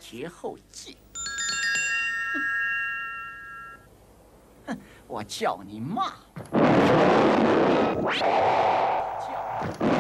绝后计。哼，我叫你骂。